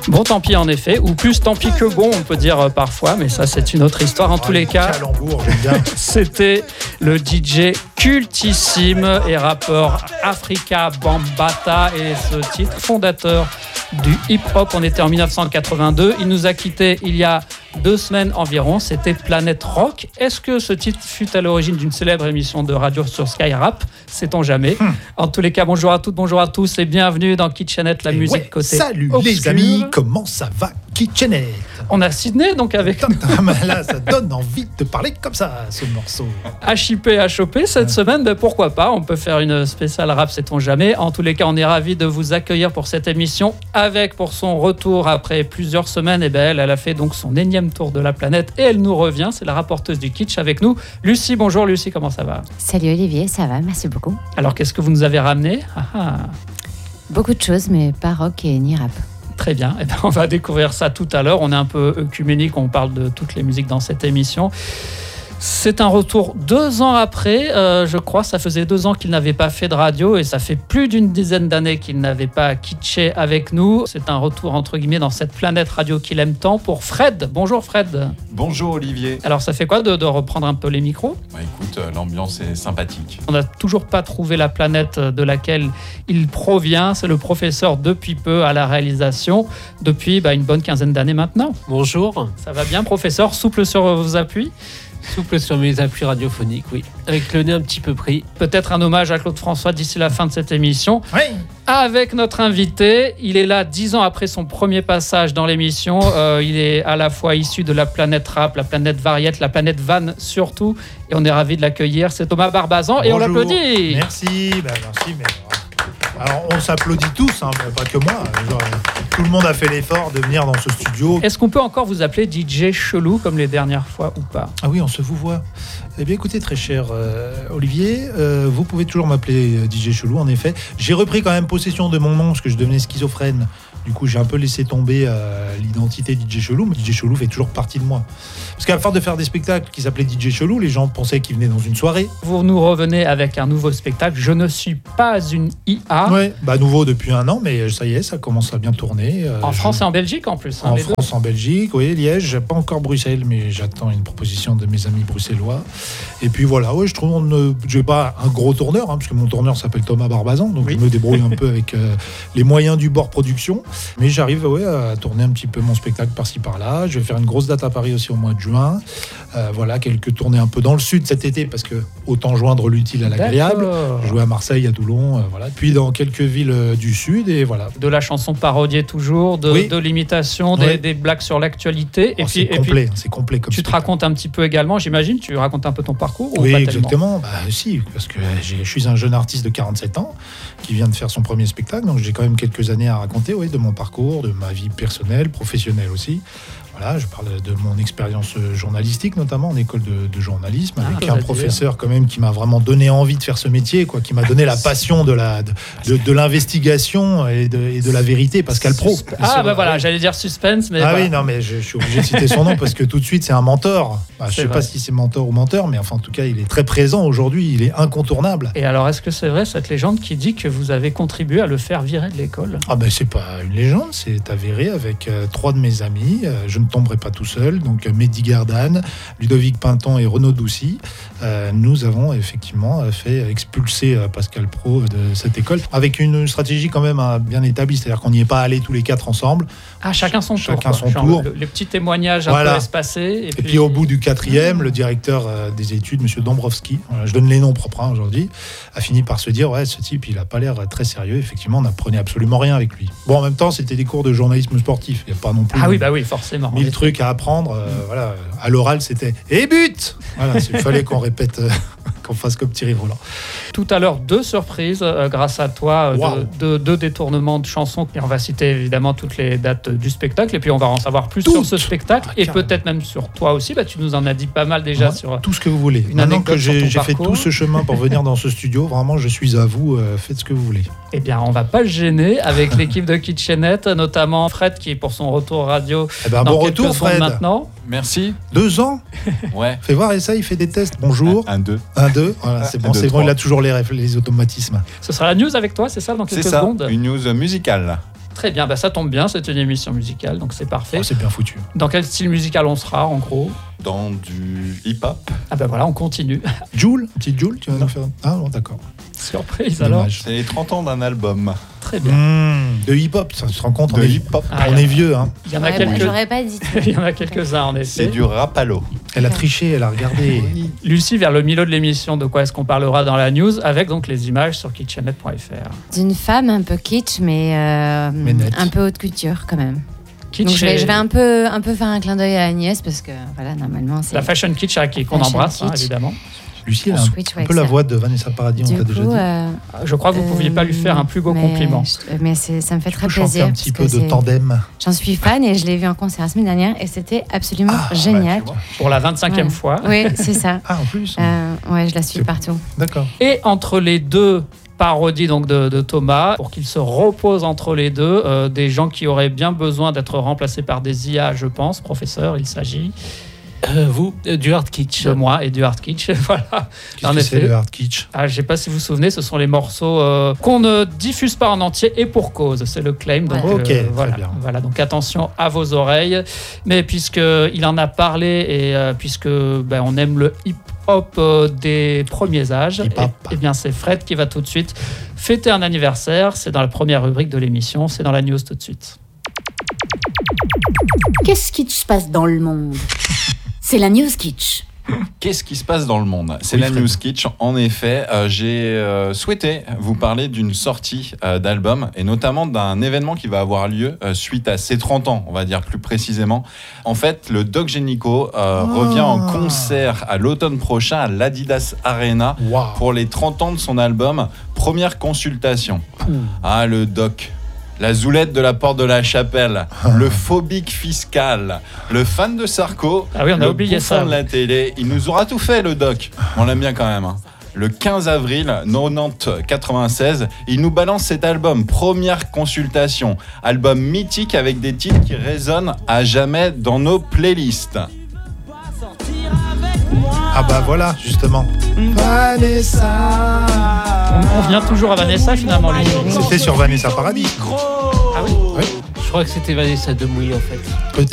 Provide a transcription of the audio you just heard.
Bon, tant pis en effet, ou plus tant pis que bon, on peut dire parfois, mais ça c'est une autre histoire. En tous les cas, calembour, j'aime bien. C'était le DJ cultissime et rappeur Afrika Bambaataa et ce titre fondateur du hip-hop. On était en 1982. Il nous a quittés il y a 2 semaines environ. C'était Planète Rock. Est-ce que ce titre fut à l'origine d'une célèbre émission de radio sur Skyrap ? Sait-on jamais. En tous les cas, bonjour à toutes, bonjour à tous et bienvenue dans Kitchenette, la musique ouais, côté salut obscur. Les amis, comment ça va Kitchenette ? On a Sydney donc avec Là, ça donne envie de parler comme ça, ce morceau. HIP, HOP cette semaine, ben pourquoi pas, on peut faire une spéciale rap, sait-on jamais. En tous les cas, on est ravis de vous accueillir pour cette émission avec pour son retour après plusieurs semaines. Et ben elle a fait donc son énième tour de la planète et elle nous revient. C'est la rapporteuse du Kitsch avec nous. Lucie, bonjour Lucie, comment ça va ? Salut Olivier, ça va, merci beaucoup. Alors qu'est-ce que vous nous avez ramené ? Beaucoup de choses, mais pas rock et ni rap. Très bien, eh ben, on va découvrir ça tout à l'heure. On est un peu œcuménique, on parle de toutes les musiques dans cette émission. C'est un retour 2 ans après, je crois. Ça faisait 2 ans qu'il n'avait pas fait de radio et ça fait plus d'une dizaine d'années qu'il n'avait pas kitché avec nous. C'est un retour entre guillemets dans cette planète radio qu'il aime tant pour Fred. Bonjour Fred. Bonjour Olivier. Alors ça fait quoi de reprendre un peu les micros ? Bah, écoute, l'ambiance est sympathique. On n'a toujours pas trouvé la planète de laquelle il provient. C'est le professeur depuis peu à la réalisation, depuis une bonne quinzaine d'années maintenant. Bonjour. Ça va bien professeur ? Souple sur vos appuis ? Souple sur mes appuis radiophoniques, oui. Avec le nez un petit peu pris. Peut-être un hommage à Claude François d'ici la fin de cette émission. Oui. Avec notre invité, il est là 10 ans après son premier passage dans l'émission. Il est à la fois issu de la planète rap, la planète variette, la planète van surtout. Et on est ravis de l'accueillir. C'est Thomas Barbazan et on Bonjour. l'applaudit. Merci, merci. Mais... Alors, on s'applaudit tous, mais pas que moi. Tout le monde a fait l'effort de venir dans ce studio. Est-ce qu'on peut encore vous appeler DJ Chelou comme les dernières fois ou pas ? Ah oui, on se vous voit. Eh bien, écoutez, très cher Olivier, vous pouvez toujours m'appeler DJ Chelou, en effet. J'ai repris quand même possession de mon nom parce que je devenais schizophrène. Du coup, j'ai un peu laissé tomber l'identité DJ Chelou, mais DJ Chelou fait toujours partie de moi. Parce qu'à force de faire des spectacles qui s'appelaient DJ Chelou, les gens pensaient qu'ils venaient dans une soirée. Vous nous revenez avec un nouveau spectacle. Je ne suis pas une IA. Ouais, nouveau depuis 1 an, mais ça y est, ça commence à bien tourner. En France et en Belgique en plus. En France, en Belgique, oui, Liège, pas encore Bruxelles, mais j'attends une proposition de mes amis bruxellois. Et puis voilà, ouais, je trouve, j'ai pas un gros tourneur, parce que mon tourneur s'appelle Thomas Barbazan, donc je me débrouille un peu avec les moyens du bord production. Mais j'arrive à tourner un petit peu mon spectacle par-ci par-là. Je vais faire une grosse date à Paris aussi au mois de juin. Voilà, quelques tournées un peu dans le sud cet été, parce que autant joindre l'utile à l'agréable. Je jouais à Marseille, à Toulon, voilà. Puis dans quelques villes du sud, et voilà. De la chanson parodiée toujours, de l'imitation, des blagues sur l'actualité. C'est complet comme tu te racontes un petit peu également, j'imagine, tu racontes un peu ton parcours ou oui, pas exactement. Si, parce que je suis un jeune artiste de 47 ans qui vient de faire son premier spectacle, donc j'ai quand même quelques années à raconter de mon parcours, de ma vie personnelle, professionnelle aussi. Voilà, je parle de mon expérience journalistique, notamment en école de journalisme, avec un professeur quand même qui m'a vraiment donné envie de faire ce métier, qui m'a donné la passion de l'investigation et de la vérité, Pascal Pro. Voilà, j'allais dire suspense, mais oui, non, mais je suis obligé de citer son nom parce que tout de suite c'est un mentor. Je sais pas si c'est mentor ou menteur, mais enfin en tout cas il est très présent aujourd'hui, il est incontournable. Et alors est-ce que c'est vrai cette légende qui dit que vous avez contribué à le faire virer de l'école ? C'est pas une légende, c'est avéré avec 3 de mes amis. Je ne tomberai pas tout seul, donc Mehdi Gardan, Ludovic Pinton et Renaud Doucy. Nous avons effectivement fait expulser Pascal Pro de cette école avec une stratégie quand même bien établie, c'est-à-dire qu'on n'y est pas allés tous les 4 ensemble. Chacun son tour. Les petits témoignages un peu espacés. Et puis au bout du 4e, le directeur des études, M. Dombrovski, je donne les noms propres aujourd'hui, a fini par se dire ce type il a pas l'air très sérieux. Effectivement, on n'apprenait absolument rien avec lui. Bon, en même temps, c'était des cours de journalisme sportif. Il n'y a pas non plus oui, forcément. 1000 trucs à apprendre. Voilà. À l'oral, c'était « Et but !» Voilà, il fallait qu'on répète, qu'on fasse comme Thierry Roland. Tout à l'heure, 2 surprises grâce à toi, 2 détournements de chansons. Et on va citer évidemment toutes les dates du spectacle. Et puis on va en savoir plus sur ce spectacle. Et peut-être même sur toi aussi. Tu nous en as dit pas mal déjà sur tout ce que vous voulez. Maintenant que j'ai fait tout ce chemin pour venir dans ce studio, vraiment, je suis à vous. Faites ce que vous voulez. Eh bien, on va pas le gêner avec l'équipe de Kitchenette, notamment Fred qui est pour son retour radio. Bon retour, Fred. Maintenant. Merci. 2 ans. Ouais. Fais voir, et ça, il fait des tests. Bonjour. 1-2. 1-2. Voilà, c'est bon, il a toujours les automatismes. Ce sera la news avec toi, c'est ça, dans quelques secondes ? C'est ça, une news musicale. Très bien, ça tombe bien, c'est une émission musicale, donc c'est parfait. Oh, c'est bien foutu. Dans quel style musical on sera, en gros? Dans du hip-hop. Ah voilà, on continue. Jules, petite Jules, tu vas nous faire. Ah bon, d'accord. Surprise alors. Dommage. C'est les 30 ans d'un album. Très bien. De hip-hop, ça se rend compte. De hip-hop. On est vieux, hein. Il y en a Ouais, moi, quelques... j'aurais pas dit. Il y en a quelques-uns en C'est effet. du rapalo. Elle a triché, elle a regardé. Lucie, vers le milieu de l'émission, de quoi est-ce qu'on parlera dans la news, avec donc les images sur kitchennet.fr. D'une femme un peu kitsch, mais nette. un peu haute couture quand même. Kitsch, Donc je vais un peu faire un clin d'œil à Agnès parce que voilà, normalement c'est. la fashion kitsch qu'on Fashion embrasse, kitsch. évidemment. Lucie, elle a Switch, un ouais, peu la ça. voix de Vanessa Paradis, on Du t'a déjà coup, dit. Je crois que vous ne pouviez pas lui faire un plus beau compliment. Mais ça me fait Tu très peux chanter plaisir. un petit peu parce que de tandem. J'en suis fan et je l'ai vu en concert la semaine dernière et c'était absolument génial. tu vois. Pour la 25e Ouais. fois. Oui, c'est ça. Ah, en plus. Ouais, je la suis C'est- partout. D'accord. Et entre les deux parodies donc de Thomas, pour qu'il se repose entre les deux, des gens qui auraient bien besoin d'être remplacés par des IA, je pense, professeur, il s'agit Du hard kitsch. de moi et du hard kitsch. Voilà. Qu'est-ce En que c'est effet. le hard kitsch? Ah, je ne sais pas si vous vous souvenez, ce sont les morceaux qu'on ne diffuse pas en entier et pour cause. C'est le claim. Donc, Ok, très voilà, bien. voilà, donc attention à vos oreilles. Mais puisqu'il en a parlé et puisque on aime le hip-hop des premiers âges, Hip-hop. et bien c'est Fred qui va tout de suite fêter un anniversaire. C'est dans la première rubrique de l'émission. C'est dans la news tout de suite. Qu'est-ce qui se passe dans le monde? C'est la News Kitsch. Qu'est-ce qui se passe dans le monde? C'est Oui, la Fred. News Kitsch. En effet, j'ai souhaité vous parler d'une sortie d'album et notamment d'un événement qui va avoir lieu suite à ses 30 ans, on va dire plus précisément. En fait, le Doc Génico revient en concert à l'automne prochain à l'Adidas Arena Waouh. pour les 30 ans de son album Première Consultation. Ah, le Doc. La zoulette de la porte de la chapelle, le phobique fiscal, le fan de Sarko, Ah oui, on a le oublié bouffon ça. de la télé. Il nous aura tout fait, le Doc. On l'aime bien quand même. Hein. Le 15 avril 96, il nous balance cet album, Première Consultation. Album mythique avec des titres qui résonnent à jamais dans nos playlists. Ah bah voilà, justement. Vanessa. On vient toujours à Vanessa finalement, lui. C'était sur Vanessa Paradis. Ah oui. Je crois que c'était Vanessa Demouy en fait. Peut-être.